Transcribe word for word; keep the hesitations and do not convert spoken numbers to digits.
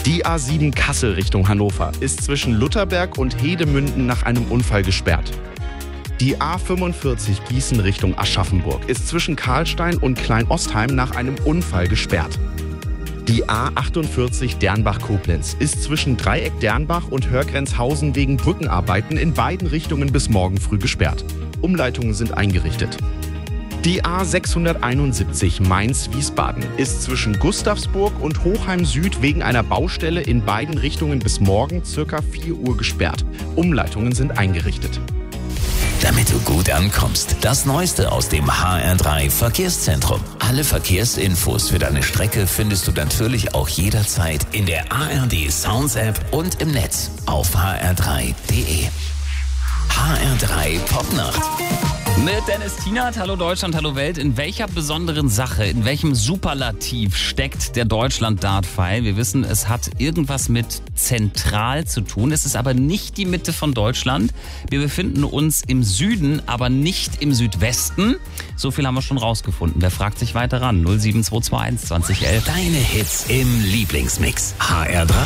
Die A sieben Kassel Richtung Hannover ist zwischen Lutherberg und Hedemünden nach einem Unfall gesperrt. Die A fünfundvierzig Gießen Richtung Aschaffenburg ist zwischen Karlstein und Kleinostheim nach einem Unfall gesperrt. Die A achtundvierzig Dernbach-Koblenz ist zwischen Dreieck Dernbach und Hörgrenzhausen wegen Brückenarbeiten in beiden Richtungen bis morgen früh gesperrt. Umleitungen sind eingerichtet. Die A sechshunderteinundsiebzig Mainz-Wiesbaden ist zwischen Gustavsburg und Hochheim Süd wegen einer Baustelle in beiden Richtungen bis morgen ca. vier Uhr gesperrt. Umleitungen sind eingerichtet. Damit du gut ankommst, das Neueste aus dem H R drei Verkehrszentrum. Alle Verkehrsinfos für deine Strecke findest du natürlich auch jederzeit in der A R D Sounds App und im Netz auf h r drei punkt d e. H R drei Popnacht. Mit Dennis Tienert, hallo Deutschland, hallo Welt. In welcher besonderen Sache, in welchem Superlativ steckt der Deutschland-Dart-Pfeil? Wir wissen, es hat irgendwas mit zentral zu tun. Es ist aber nicht die Mitte von Deutschland. Wir befinden uns im Süden, aber nicht im Südwesten. So viel haben wir schon rausgefunden. Wer fragt sich weiter ran? null sieben zwei zwei eins zwanzig elf. Deine Hits im Lieblingsmix. H R drei.